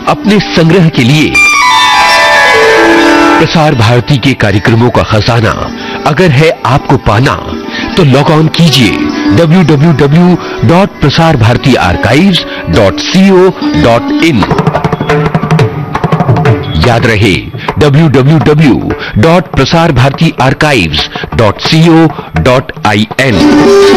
अपने संग्रह के लिए। प्रसार भारती के कार्यक्रमों का खजाना अगर है आपको पाना, तो लॉग ऑन कीजिए www.prasarbhartiarchives.co.in। याद रहे www.prasarbhartiarchives.co.in।